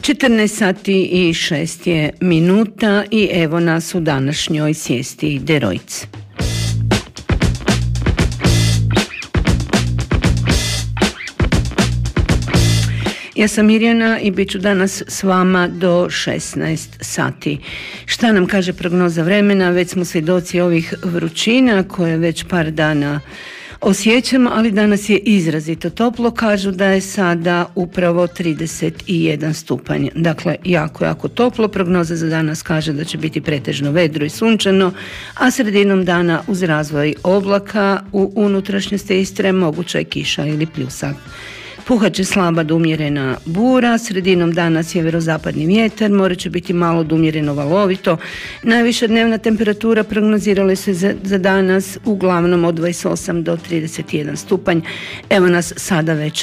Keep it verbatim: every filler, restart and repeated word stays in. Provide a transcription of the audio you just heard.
četrnaest sati i šest je minuta i evo nas u današnjoj sjesti Derojc. Ja sam Mirjana i bit ću danas s vama do šesnaest sati. Šta nam kaže prognoza vremena? Već smo svjedoci ovih vrućina koje već par dana osjećamo, ali danas je izrazito toplo. Kažu da je sada upravo trideset jedan stupanj. Dakle, jako, jako toplo. Prognoza za danas kaže da će biti pretežno vedro i sunčano, a sredinom dana uz razvoj oblaka u unutrašnjosti Istre moguća je kiša ili pljusak. Puhat će slaba do umjerena bura, sredinom dana sjeverozapadni vjetar, more će biti malo do umjereno valovito. Najviša dnevna temperatura prognozirale se za, za danas uglavnom od dvadeset osam do trideset jedan stupanj. Evo nas sada već